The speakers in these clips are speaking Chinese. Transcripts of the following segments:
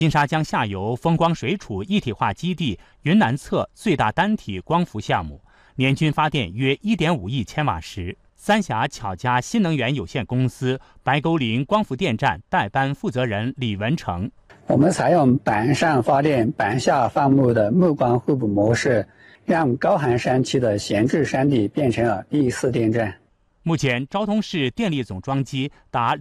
金沙江下游风光水储一体化基地云南侧最大单体光伏项目，年均发电约1.5亿千瓦时。三峡巧家新能源有限公司白沟林光伏电站代班负责人李文成： 我们采用板上发电、板下放牧的木光互补模式，让高寒山区的闲置山地变成了第4电站。 目前，昭通市电力总装机达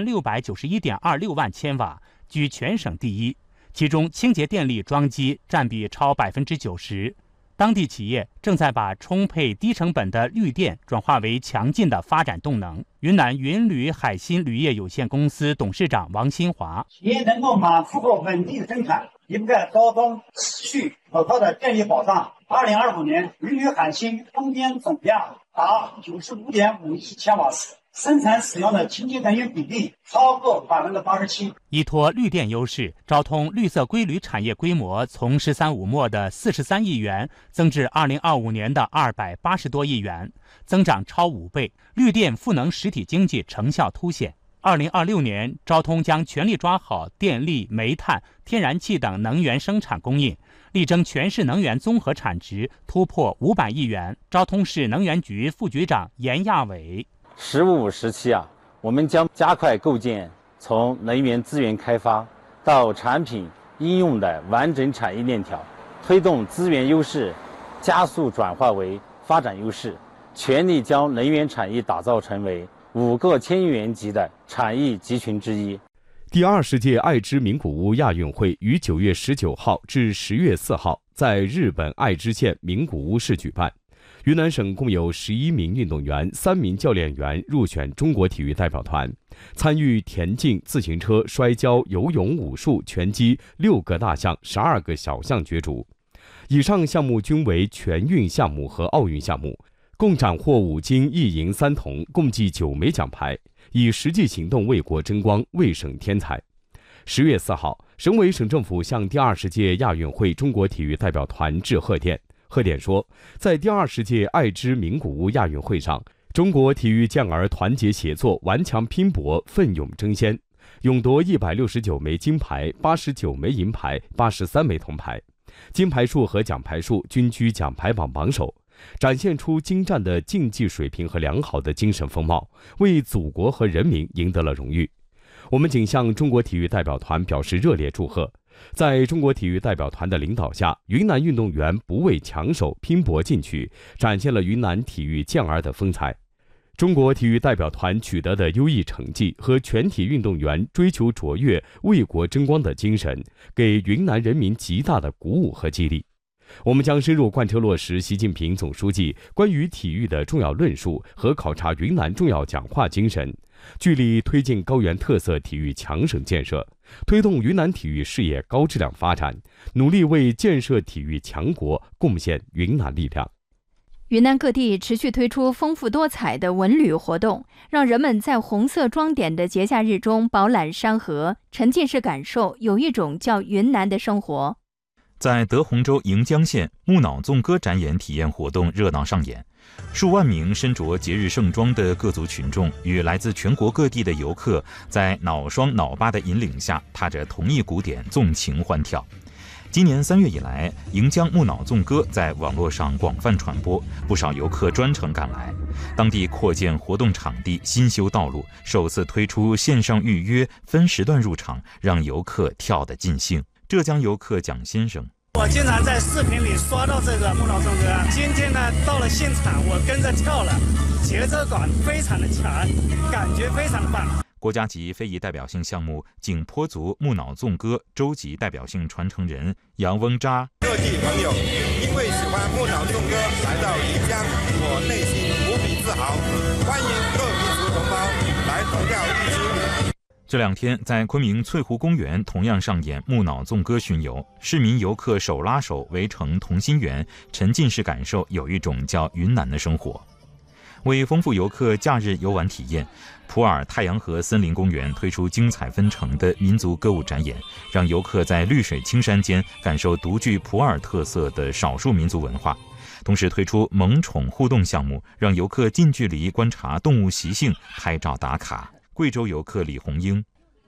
2691.26万千瓦，居全省第一，其中清洁电力装机占比超90%。当地企业正在把充沛低成本的绿电转化为强劲的发展动能。云南云铝海鑫铝业有限公司董事长王新华： 企业能够满足和稳定生产，应该昭通持续可靠的电力保障。2025年，云铝海鑫风电总量达95.5亿千瓦时，生产使用的清洁能源比例超过87%。 依托绿电优势，昭通绿色硅铝产业规模从“十三五”末的43亿元增至2025年的280多亿元，增长超5倍。绿电赋能实体经济成效凸显。2026年，昭通将全力抓好电力、煤炭、天然气等能源生产供应，力争全市能源综合产值突破500亿元。昭通市能源局副局长严亚伟 ：“15时期我们将加快构建从能源资源开发到产品应用的完整产业链条，推动资源优势加速转化为发展优势，全力将能源产业打造成为5个千亿元级的产业集群之一。” 第20届爱知名古屋亚运会于9月19号至10月4号在日本爱知县名古屋市举办。云南省共有11名运动员、3名教练员入选中国体育代表团，参与田径、自行车、摔跤、游泳、武术、拳击6个大项、12个小项角逐。以上项目均为全运项目和奥运项目，共斩获5金1银3铜，共计9枚奖牌，以实际行动为国争光，为省添彩。10月4号，省委省政府向第20届亚运会中国体育代表团致贺电。贺电说，在第20届爱知名古屋亚运会上，中国体育健儿团结协作、顽强拼搏、奋勇争先，勇夺169枚金牌、89枚银牌、83枚铜牌，金牌数和奖牌数均居奖牌榜榜首，展现出精湛的竞技水平和良好的精神风貌，为祖国和人民赢得了荣誉。我们谨向中国体育代表团表示热烈祝贺。在中国体育代表团的领导下，云南运动员不畏强手，拼搏进取，展现了云南体育健儿的风采。中国体育代表团取得的优异成绩和全体运动员追求卓越、为国争光的精神，给云南人民极大的鼓舞和激励。我们将深入贯彻落实习近平总书记关于体育的重要论述和考察云南重要讲话精神，聚力推进高原特色体育强省建设，推动云南体育事业高质量发展，努力为建设体育强国贡献云南力量。 云南各地持续推出丰富多彩的文旅活动，让人们在红色装点的节假日中饱览山河，沉浸式感受有一种叫云南的生活。 在德宏州盈江县，木脑纵歌展演体验活动热闹上演，数万名身着节日盛装的各族群众与来自全国各地的游客，在脑双脑八的引领下，踏着同一鼓点纵情欢跳。今年3月以来，盈江木脑纵歌在网络上广泛传播，不少游客专程赶来。当地扩建活动场地，新修道路，首次推出线上预约、分时段入场，让游客跳得尽兴。浙江游客蒋先生： 我经常在视频里刷到这个木脑纵歌，今天呢到了现场，我跟着跳了，节奏感非常的强，感觉非常棒。 国家级非遗代表性项目景颇族木脑纵歌州级代表性传承人杨翁扎： 各地朋友因为喜欢木脑纵歌来到盈江，我内心无比自豪，欢迎各民族同胞来投票一支。 这2天，在昆明翠湖公园同样上演木脑纵歌巡游，市民游客手拉手围成同心圆，沉浸式感受有一种叫云南的生活。为丰富游客假日游玩体验，普洱太阳河森林公园推出精彩纷呈的民族歌舞展演，让游客在绿水青山间感受独具普洱特色的少数民族文化。同时推出萌宠互动项目，让游客近距离观察动物习性，拍照打卡。贵州游客李红英：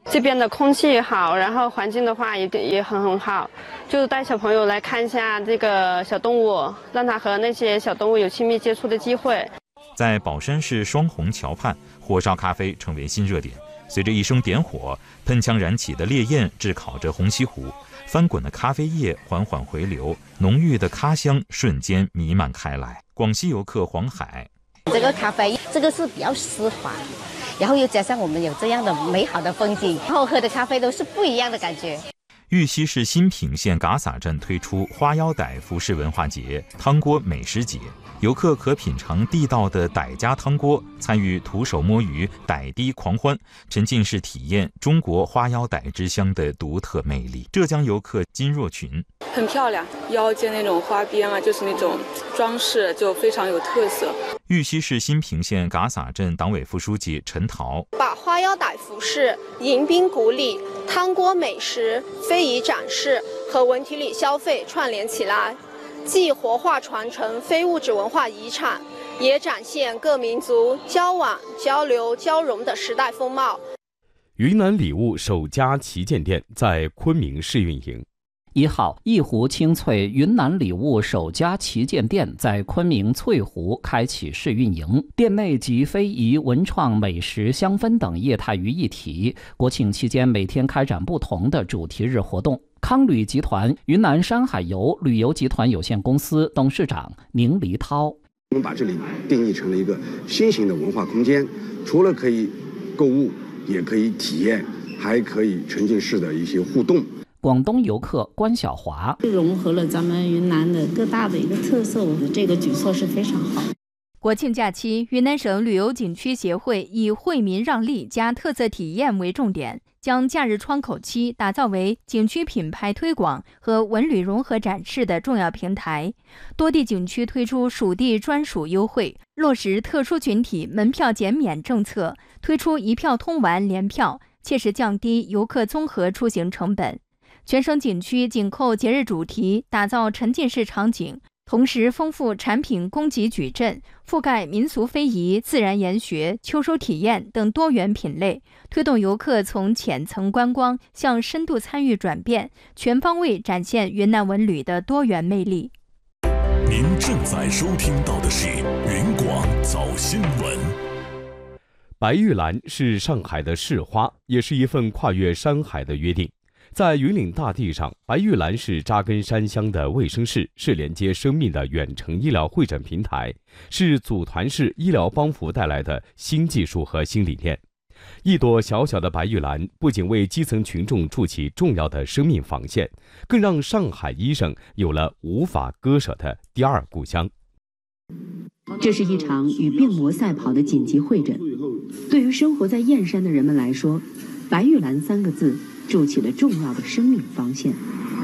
这边的空气好，然后环境的话也很好，就是带小朋友来看一下这个小动物，让他和那些小动物有亲密接触的机会。 在宝山市双虹桥畔，火烧咖啡成为新热点。随着一声点火，喷枪燃起的烈焰炙烤着红旗湖，翻滚的咖啡液缓缓回流，浓郁的咖香瞬间弥漫开来。广西游客黄海， 这个咖啡这个是比较丝滑，然后又加上我们有这样的美好的风景，然后喝的咖啡都是不一样的感觉。 玉溪市新平县嘎洒镇推出花腰傣服饰文化节、汤锅美食节，游客可品尝地道的傣家汤锅，参与徒手摸鱼、傣滴狂欢，沉浸式体验中国花腰傣之乡的独特魅力。浙江游客金若群， 很漂亮，腰间那种花边啊，就是那种装饰，就非常有特色。 玉溪市新平县嘎洒镇党委副书记陈桃把花腰傣服饰、迎宾古礼、汤锅美食、非遗展示和文体旅消费串联起来，既活化传承非物质文化遗产，也展现各民族交往、交流、交融的时代风貌。 云南礼物首家旗舰店在昆明试运营。 1号，一湖清脆云南礼物首家旗舰店在昆明翠湖开启试运营，店内集非遗、文创、美食、香氛等业态于一体。国庆期间每天开展不同的主题日活动。康旅集团云南山海游旅游集团有限公司董事长宁黎涛： 我们把这里定义成了一个新型的文化空间，除了可以购物，也可以体验，还可以沉浸式的一些互动。 广东游客关晓华： 融合了咱们云南的各大的一个特色，我觉得这个举措是非常好。 国庆假期，云南省旅游景区协会以惠民让利加特色体验为重点，将假日窗口期打造为景区品牌推广和文旅融合展示的重要平台。多地景区推出属地专属优惠，落实特殊群体门票减免政策，推出一票通完联票，切实降低游客综合出行成本。全省景区紧扣节日主题，打造沉浸式场景，同时丰富产品供给矩阵，覆盖民俗非遗、自然研学、秋收体验等多元品类，推动游客从浅层观光向深度参与转变，全方位展现云南文旅的多元魅力。 您正在收听到的是云广早新闻。 白玉兰是上海的市花，也是一份跨越山海的约定。在云岭大地上，白玉兰是扎根山乡的卫生室，是连接生命的远程医疗会诊平台，是组团式医疗帮扶带来的新技术和新理念。一朵小小的白玉兰，不仅为基层群众筑起重要的生命防线，更让上海医生有了无法割舍的第二故乡。 这是一场与病魔赛跑的紧急会诊。对于生活在燕山的人们来说，白玉兰3个字筑起了重要的生命防线。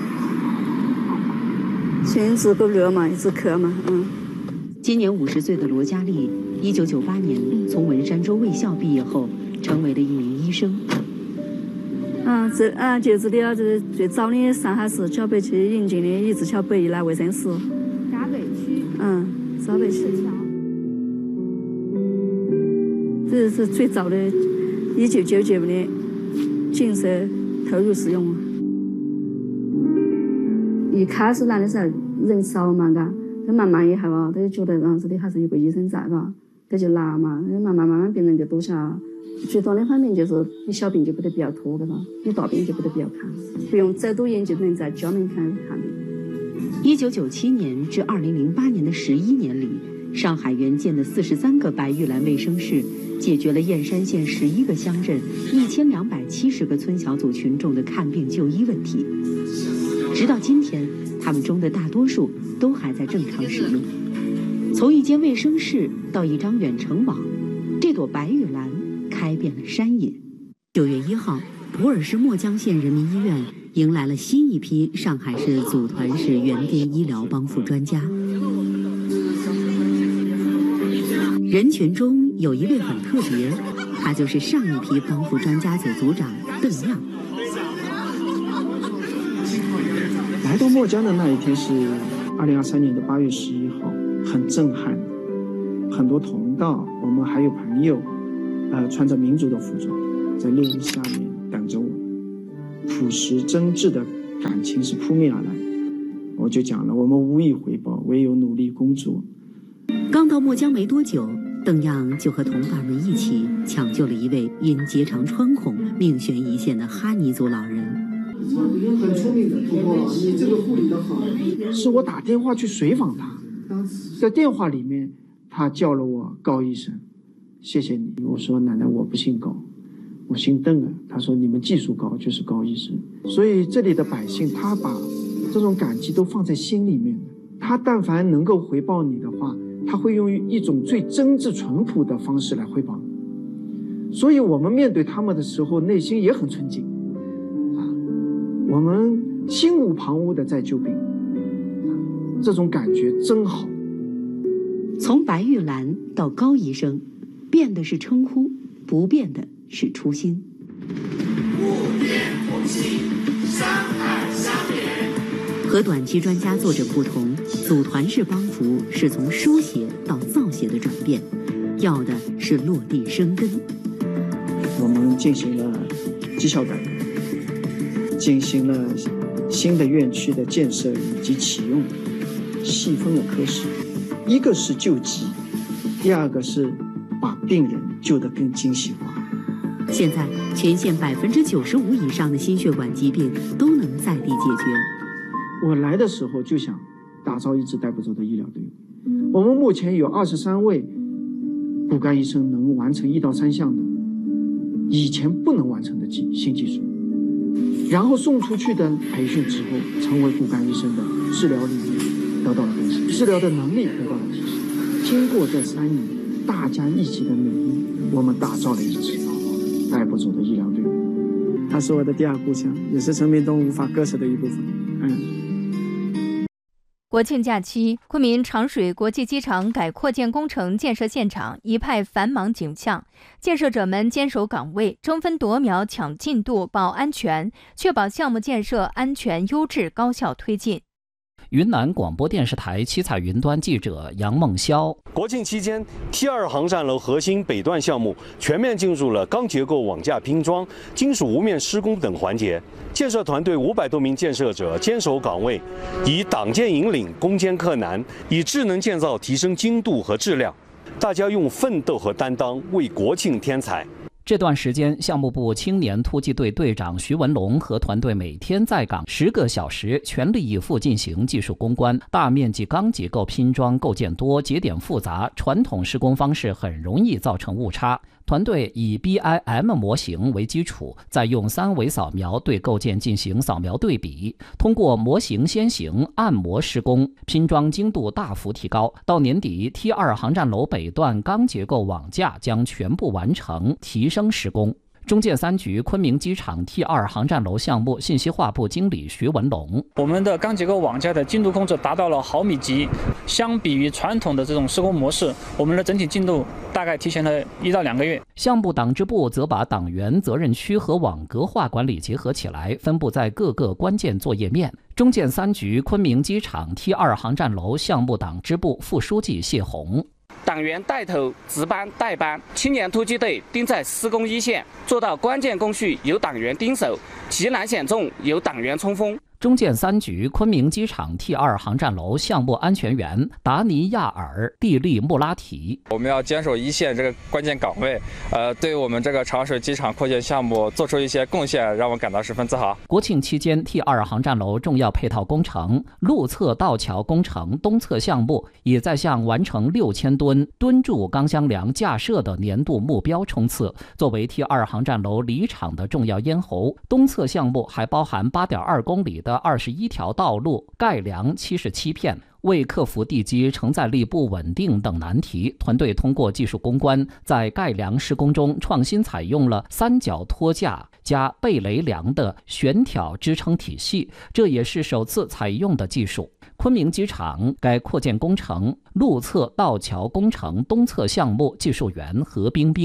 先治个热嘛，一直咳嘛， 今年50岁的罗佳丽，1998年从文山州卫校毕业后，成为了一名医生。 就是的，就是最早的上海市闸北区引进的一直桥北医疗卫生室。 闸北区。 闸北区。这是最早的，1999年建设投入使用。一开始来的时候人少嘛，嘎，这慢慢以后啊，他就觉得这里还是有个医生在嘎，他就来嘛，慢慢病人就多起来了。最多的方面就是你小病就不得必要拖，对吧？你大病就不得必要看，不用走多远就能在家门看病。 1997年至2008年的11年里，上海援建的43个白玉兰卫生室，解决了燕山县11个乡镇1270个村小组群众的看病就医问题。直到今天，他们中的大多数都还在正常使用。从一间卫生室到一张远程网，这朵白玉兰开遍了山野。9月1号，普洱市墨江县人民医院迎来了新一批上海市组团式园丁医疗帮扶专家。人群中有一位很特别，他就是上一批帮扶专家组组长邓亮。 来到墨江的那一天是2023年的8月11号，很震撼。很多同道，我们还有朋友，穿着民族的服装，在烈日下面等着朴实真挚的感情是扑面而来。我就讲了，我们无以回报，唯有努力工作。 刚到墨江没多久，邓阳就和同伴们一起抢救了一位因结肠穿孔命悬一线的哈尼族老人。 很聪明的，不过你这个护理的好，是我打电话去随访他，在电话里面他叫了我高医生，谢谢你。我说奶奶，我不姓高，我姓邓啊。他说你们技术高就是高医生。所以这里的百姓他把这种感激都放在心里面的，他但凡能够回报你的话，他会用一种最真挚淳朴的方式来回报你。所以我们面对他们的时候内心也很纯净啊，我们心无旁骛的在救病，这种感觉真好。 从白玉兰到高医生，变的是称呼，不变的是初心。 物变同心，山海相连。 和短期专家作者不同，组团式帮扶是从书写到造写的转变，要的是落地生根。 我们进行了绩效改革，进行了新的院区的建设以及启用，细分了科室，一个是救急，第二个是把病人救得更精细化。 现在全县95%以上的心血管疾病都能在地解决。 我来的时候就想打造一支带不走的医疗队伍。我们目前有23位骨干医生能完成1到3项的以前不能完成的新技术，然后送出去的培训之后，成为骨干医生的治疗理念得到了更新，治疗的能力得到了提升。经过这3年大家一起的努力，我们打造了一支带不走的医疗队伍。它是我的第二故乡，也是陈明东无法割舍的一部分。 国庆假期，昆明长水国际机场改扩建工程建设现场一派繁忙景象，建设者们坚守岗位，争分夺秒抢进度、保安全，确保项目建设安全、优质、高效推进。 云南广播电视台七彩云端记者杨梦潇。 国庆期间 ，T2 航站楼核心北段项目全面进入了钢结构网架拼装、金属无面施工等环节。建设团队500多名建设者坚守岗位，以党建引领，攻坚克难，以智能建造提升精度和质量。大家用奋斗和担当为国庆添彩。 这段时间，项目部青年突击队队长徐文龙和团队每天在岗10个小时，全力以赴进行技术攻关。大面积钢结构拼装构件多，节点复杂，传统施工方式很容易造成误差。团队以 BIM 模型为基础，再用3维扫描对构件进行扫描对比，通过模型先行按模施工，拼装精度大幅提高。到年底 ，T2 航站楼北段钢结构网架将全部完成，提升施工。中建3局昆明机场 T2 航站楼项目信息化部经理徐文龙： 我们的钢结构网架的精度控制达到了毫米级，相比于传统的这种施工模式，我们的整体进度大概提前了1到2个月。 项目党支部则把党员责任区和网格化管理结合起来，分布在各个关键作业面。中建3局昆明机场 T2 航站楼项目党支部副书记谢红： 党员带头值班带班，青年突击队盯在施工一线，做到关键工序由党员盯守，急难险重由党员冲锋。 中建3局昆明机场 T2 航站楼项目安全员达尼亚尔蒂利穆拉提： 我们要坚守一线这个关键岗位，对我们这个长水机场扩建项目做出一些贡献，让我感到十分自豪。 国庆期间 ，T2 航站楼重要配套工程路侧道桥工程东侧项目也在向完成6000吨墩柱钢箱梁架设的年度目标冲刺。作为 T2 航站楼离场的重要咽喉，东侧项目还包含8.2公里的21条道路，盖梁77片。为克服地基承载力不稳定等难题，团队通过技术攻关，在盖梁施工中创新采用了3角托架加背雷梁的悬挑支撑体系，这也是首次采用的技术。昆明机场该扩建工程路侧道桥工程东侧项目技术员何冰冰：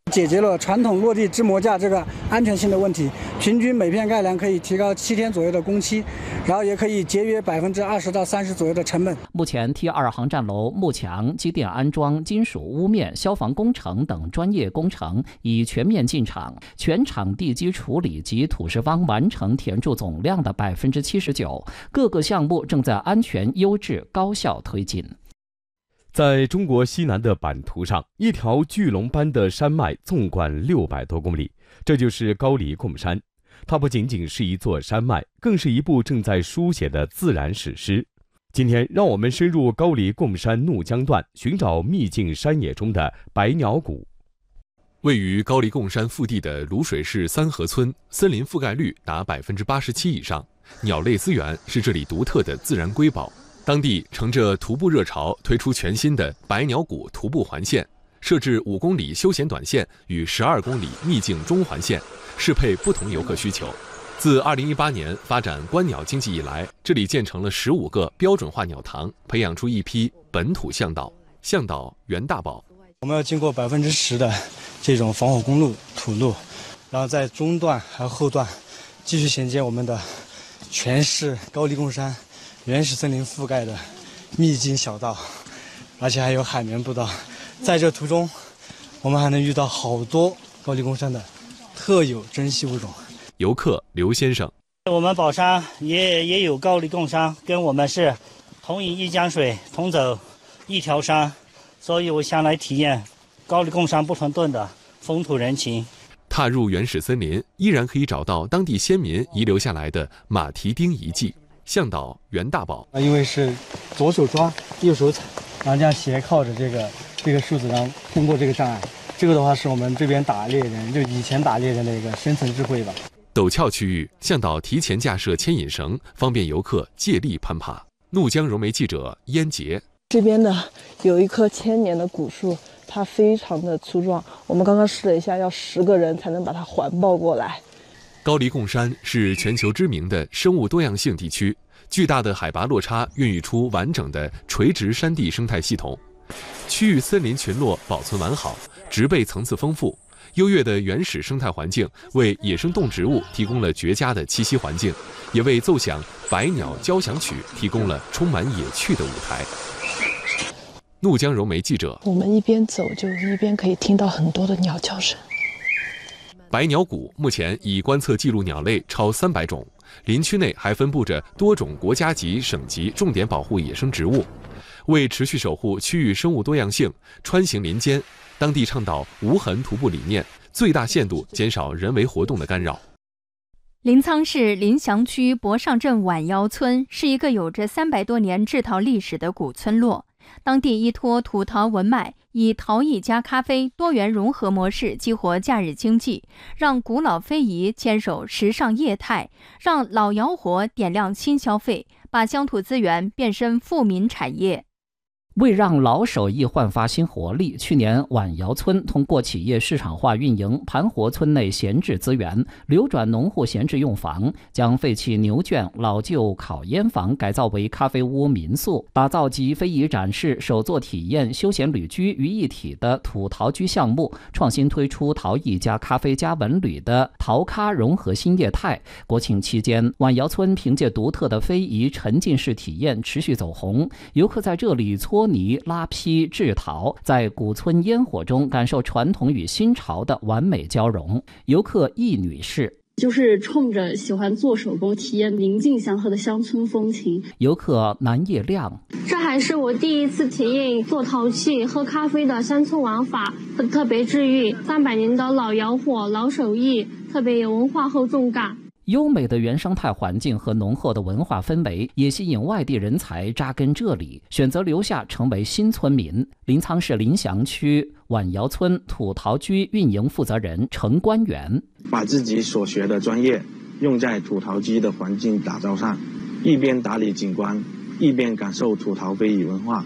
解决了传统落地支模架这个安全性的问题，平均每片盖梁可以提高7天左右的工期，然后也可以节约20%到30%左右的成本。 目前 T2 航站楼幕墙、机电安装、金属屋面、消防工程等专业工程已全面进场，全场地基处理及土石方完成填筑总量的79%，各个项目正在安全、优质、高效推进。 在中国西南的版图上，一条巨龙般的山脉纵贯600多公里，这就是高黎贡山。它不仅仅是一座山脉，更是一部正在书写的自然史诗。今天，让我们深入高黎贡山怒江段，寻找秘境山野中的百鸟谷。 位于高黎贡山腹地的卤水市三河村，森林覆盖率达87%以上，鸟类资源是这里独特的自然瑰宝。当地乘着徒步热潮，推出全新的百鸟谷徒步环线，设置5公里休闲短线与12公里秘境中环线，适配不同游客需求。自2018年发展观鸟经济以来，这里建成了15个标准化鸟塘，培养出一批本土向导。向导袁大宝， 我们要经过10%的这种防火公路土路，然后在中段还有后段继续衔接我们的全是高黎贡山原始森林覆盖的秘境小道，而且还有海绵步道。在这途中，我们还能遇到好多高黎贡山的特有珍稀物种。 游客刘先生， 我们宝山也有高黎贡山，跟我们是同饮一江水，同走一条山，所以我想来体验高黎贡山不同顿的风土人情。 踏入原始森林，依然可以找到当地先民遗留下来的马蹄钉遗迹。向导袁大宝， 因为是左手抓右手踩，然后这样斜靠着这个树子，然后通过这个障碍。这个的话是我们这边打猎人，就以前打猎人的一个生存智慧吧。 陡峭区域，向导提前架设牵引绳，方便游客借力攀爬。怒江融媒记者燕杰， 这边呢有一棵1000年的古树，它非常的粗壮，我们刚刚试了一下，要10个人才能把它环抱过来。 高黎贡山是全球知名的生物多样性地区，巨大的海拔落差孕育出完整的垂直山地生态系统。区域森林群落保存完好，植被层次丰富，优越的原始生态环境为野生动植物提供了绝佳的栖息环境，也为奏响百鸟交响曲提供了充满野趣的舞台。怒江融媒记者， 我们一边走就一边可以听到很多的鸟叫声。 百鸟谷目前已观测记录鸟类超300种，林区内还分布着多种国家级、省级重点保护野生植物。为持续守护区域生物多样性，穿行林间，当地倡导无痕徒步理念，最大限度减少人为活动的干扰。 临沧市临翔区博上镇晚窑村是一个有着300多年制陶历史的古村落，当地依托土陶文脉，以陶艺加咖啡多元融合模式激活假日经济，让古老非遗牵手时尚业态，让老窑火点亮新消费，把乡土资源变身富民产业。 为让老手艺焕发新活力，去年晚窑村通过企业市场化运营，盘活村内闲置资源，流转农户闲置用房，将废弃牛圈、老旧烤烟房改造为咖啡屋民宿，打造集非遗展示、手作体验、休闲旅居于一体的土陶居项目，创新推出陶艺加咖啡加文旅的陶咖融合新业态。国庆期间，晚窑村凭借独特的非遗沉浸式体验持续走红，游客在这里搓泥、拉坯、制陶，在古村烟火中感受传统与新潮的完美交融。游客易女士就是冲着喜欢做手工、体验宁静祥和的乡村风情。 游客南叶亮， 这还是我第一次体验做陶器、喝咖啡的乡村玩法，特别治愈。300年的老窑火、老手艺，特别有文化厚重感。 优美的原生态环境和浓厚的文化氛围也吸引外地人才扎根这里，选择留下成为新村民。临沧市临翔区晚窑村土陶居运营负责人程官元， 把自己所学的专业用在土陶居的环境打造上，一边打理景观，一边感受土陶非遗文化。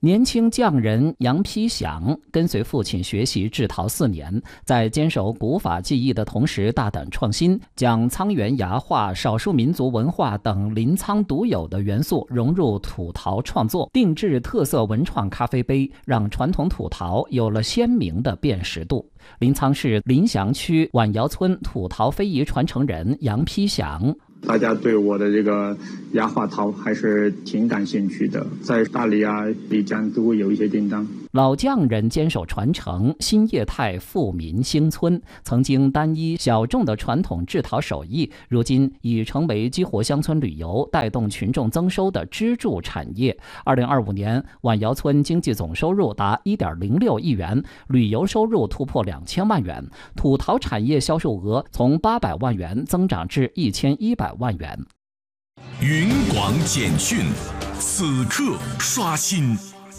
年轻匠人杨丕祥跟随父亲学习制陶4年，在坚守古法技艺的同时大胆创新，将沧源牙画、少数民族文化等临沧独有的元素融入土陶创作，定制特色文创咖啡杯，让传统土陶有了鲜明的辨识度。临沧市临祥区晚窑村土陶非遗传承人杨丕祥， 大家对我的这个牙画陶还是挺感兴趣的，在大理啊、丽江都会有一些订单。 老匠人坚守传承，新业态富民兴村。曾经单一小众的传统制陶手艺，如今已成为激活乡村旅游、带动群众增收的支柱产业。2025年，晚窑村经济总收入达1.06亿元，旅游收入突破2000万元，土陶产业销售额从800万元增长至1100万元。 云广简讯，此刻刷新。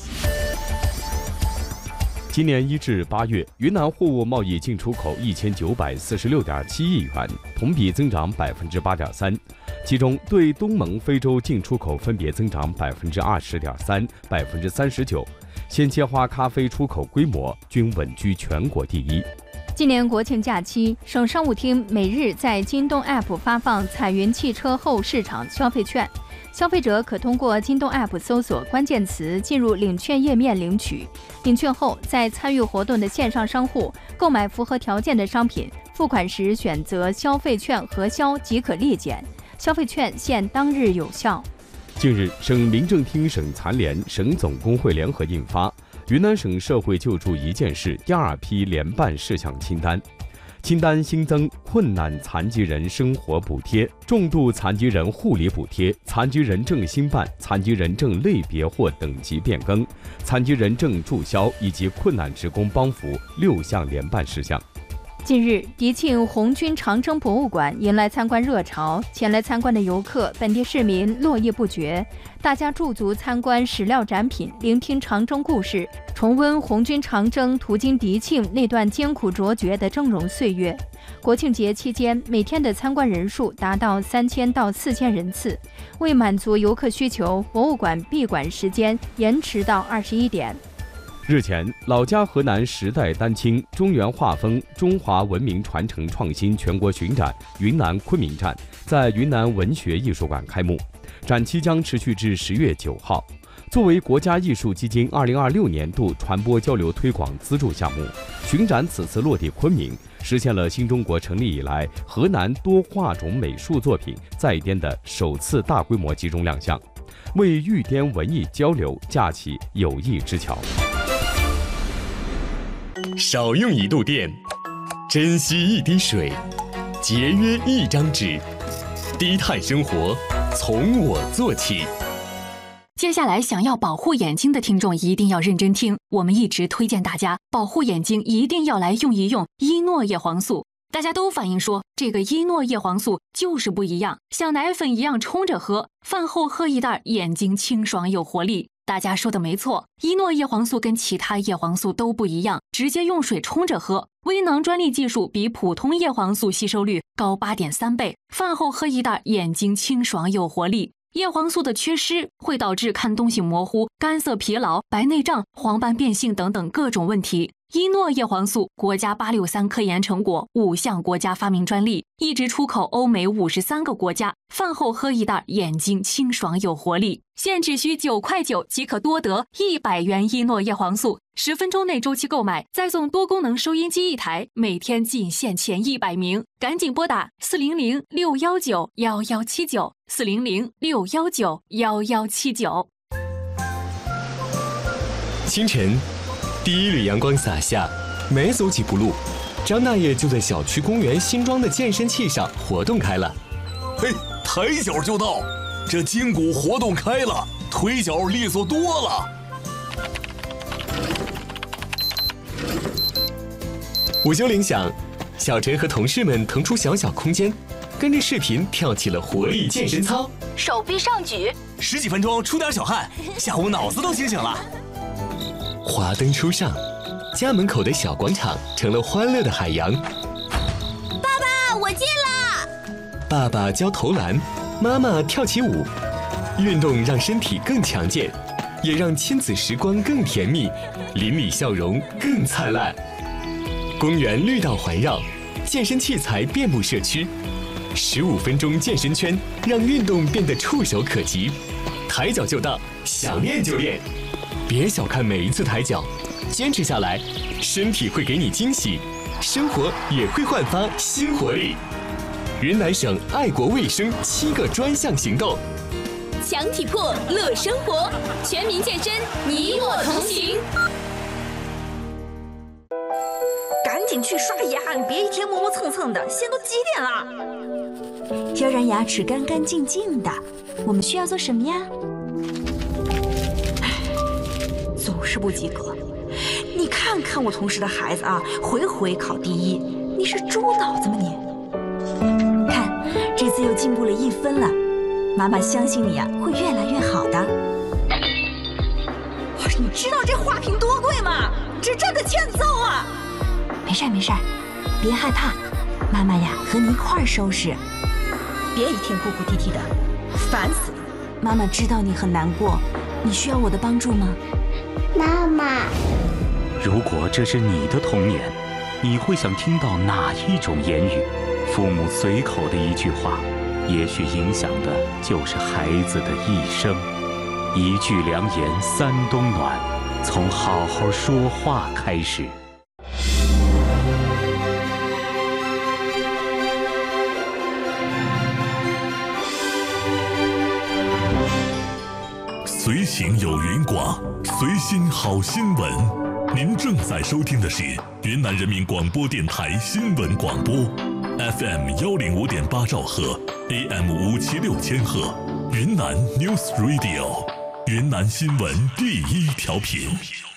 今年1至8月，云南货物贸易进出口1946.7亿元，同比增长8.3%。其中，对东盟、非洲进出口分别增长20.3%、39%。鲜切花咖啡出口规模均稳居全国第一。 今年国庆假期，省商务厅每日在京东 App 发放彩云汽车后市场消费券。消费者可通过京东 App 搜索关键词进入领券页面领取，领券后在参与活动的线上商户购买符合条件的商品，付款时选择消费券核销即可立减，消费券限当日有效。 近日，省民政厅、省残联、省总工会联合印发云南省社会救助一件事第2批联办事项清单。清单新增困难残疾人生活补贴、重度残疾人护理补贴、残疾人证新办、残疾人证类别或等级变更、残疾人证注销以及困难职工帮扶6项联办事项。 近日，迪庆红军长征博物馆迎来参观热潮，前来参观的游客、本地市民络绎不绝，大家驻足参观史料展品，聆听长征故事，重温红军长征途经迪庆那段艰苦卓绝的峥嵘岁月。国庆节期间，每天的参观人数达到3000到4000人次。为满足游客需求，博物馆闭馆时间延迟到21点。 日前，老家河南时代丹青中原画风中华文明传承创新全国巡展云南昆明站在云南文学艺术馆开幕，展期将持续至10月9号。作为国家艺术基金2026年度传播交流推广资助项目，巡展此次落地昆明，实现了新中国成立以来河南多画种美术作品在滇的首次大规模集中亮相，为豫滇文艺交流架起友谊之桥。 少用1度电，珍惜1滴水，节约1张纸，低碳生活从我做起。 接下来想要保护眼睛的听众一定要认真听，我们一直推荐大家保护眼睛一定要来用一用伊诺叶黄素。大家都反映说这个伊诺叶黄素就是不一样，像奶粉一样冲着喝，饭后喝一袋，眼睛清爽有活力。大家说的没错，伊诺叶黄素跟其他叶黄素都不一样，直接用水冲着喝。微囊专利技术比普通叶黄素吸收率高8.3倍，饭后喝一袋，眼睛清爽有活力。叶黄素的缺失会导致看东西模糊、干涩疲劳、白内障、黄斑变性等等各种问题。伊诺叶黄素国家863科研成果，5项国家发明专利，一直出口欧美53个国家。饭后喝一袋，眼睛清爽有活力。现只需9.9块即可多得100元伊诺叶黄素，10分钟内周期购买，再送多功能收音机1台，每天仅限前100名，赶紧拨打400-619-1179，400-619-1179。 清晨，第一缕阳光洒下，没走几步路，张大爷就在小区公园新装的健身器上活动开了。 嘿，抬脚就到，这筋骨活动开了，腿脚利索多了。 午休铃响，小陈和同事们腾出小空间，跟着视频跳起了活力健身操， 手臂上举 ，10几分钟出点小汗，下午脑子都清醒了。 华灯初上，家门口的小广场成了欢乐的海洋。 爸爸，我进了。 爸爸教投篮，妈妈跳起舞，运动让身体更强健， 也让亲子时光更甜蜜，邻里笑容更灿烂。公园绿道环绕，健身器材遍布社区，15分钟健身圈让运动变得触手可及。抬脚就到，想练就练。别小看每一次抬脚，坚持下来，身体会给你惊喜，生活也会焕发新活力。云南省爱国卫生7个专项行动， 强体魄乐生活，全民健身，你我同行。 赶紧去刷牙，你别一天磨磨蹭蹭的，现在都几点了？要让牙齿干干净净的，我们需要做什么呀？总是不及格。你看看我同事的孩子啊，回回考第1，你是猪脑子吗你？看，这次又进步了1分了，妈妈相信你啊，会越来越好的。你知道这花瓶多贵吗？这真的欠揍啊！没事没事，别害怕，妈妈呀和你一块儿收拾。别一天哭哭啼啼的，烦死了。妈妈知道你很难过，你需要我的帮助吗？ 妈妈， 如果这是你的童年，你会想听到哪一种言语？父母随口的一句话，也许影响的就是孩子的一生。一句良言3冬暖，从好好说话开始。 随行有云广，随心好新闻。您正在收听的是云南人民广播电台新闻广播 ，FM 105.8兆赫 ，AM 576千赫，云南 News Radio， 云南新闻第1调频。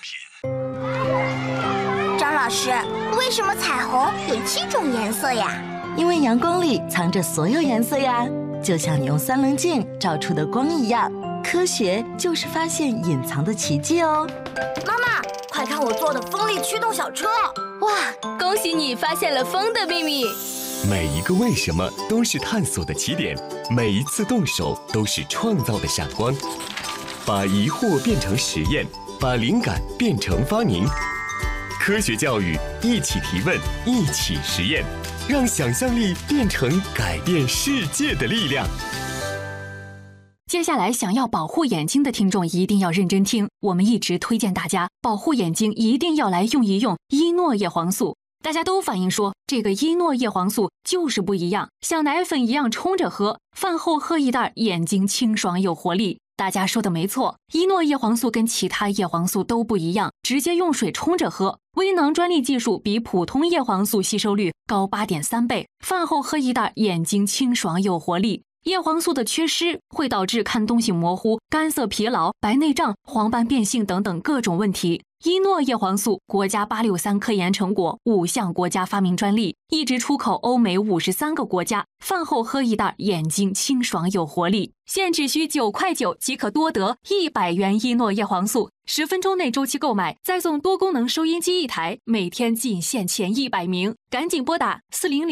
张老师，为什么彩虹有7种颜色呀？ 因为阳光里藏着所有颜色呀，就像你用3棱镜照出的光一样。科学就是发现隐藏的奇迹哦！ 妈妈，快看我做的风力驱动小车！ 哇，恭喜你发现了风的秘密！ 每一个为什么都是探索的起点，每一次动手都是创造的闪光。把疑惑变成实验，把灵感变成发明。科学教育，一起提问，一起实验，让想象力变成改变世界的力量。 接下来想要保护眼睛的听众一定要认真听，我们一直推荐大家保护眼睛一定要来用一用伊诺叶黄素。大家都反映说这个伊诺叶黄素就是不一样，像奶粉一样冲着喝，饭后喝一袋，眼睛清爽有活力。大家说的没错，伊诺叶黄素跟其他叶黄素都不一样，直接用水冲着喝，微囊专利技术比普通叶黄素吸收率高8.3倍，饭后喝一袋，眼睛清爽有活力。叶黄素的缺失会导致看东西模糊、干涩疲劳、白内障、黄斑变性等等各种问题。伊诺叶黄素国家863科研成果，5项国家发明专利，一直出口欧美53个国家。饭后喝一袋，眼睛清爽有活力。现只需9块9即可多得100元伊诺叶黄素，10分钟内周期购买，再送多功能收音机1台，每天仅限前100名，赶紧拨打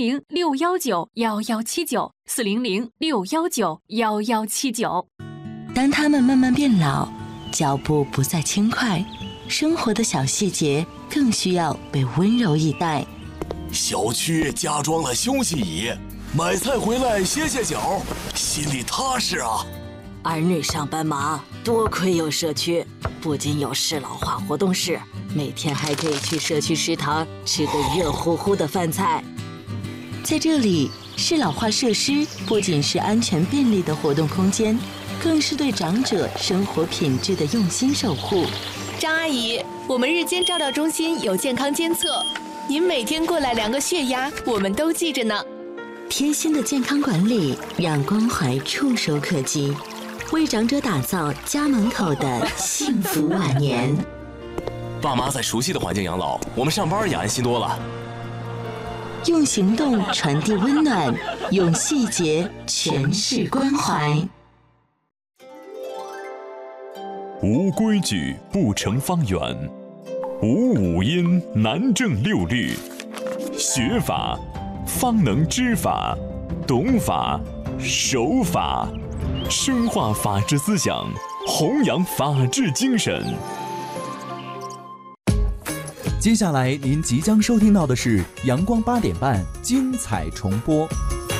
400-619-1179，400-619-1179。 当他们慢慢变老，脚步不再轻快，生活的小细节更需要被温柔以待。 小区加装了休息椅，买菜回来歇歇脚，心里踏实啊。 儿女上班忙，多亏有社区，不仅有适老化活动室，每天还可以去社区食堂吃个热乎乎的饭菜。在这里，适老化设施不仅是安全便利的活动空间，更是对长者生活品质的用心守护。 张阿姨，我们日间照料中心有健康监测，您每天过来量个血压，我们都记着呢。 贴心的健康管理，让关怀触手可及，为长者打造家门口的幸福晚年。 爸妈在熟悉的环境养老，我们上班也安心多了。 用行动传递温暖，用细节诠释关怀。 无规矩不成方圆，无五音难正六律。学法方能知法，懂法守法，深化法治思想， 弘扬法治精神。 接下来您即将收听到的是阳光8点半精彩重播。